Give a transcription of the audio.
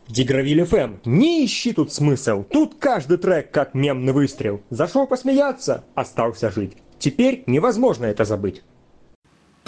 Дигравиль ФМ. Не ищи тут смысл. Тут каждый трек как мемный выстрел. Зашел посмеяться, остался жить. Теперь невозможно это забыть.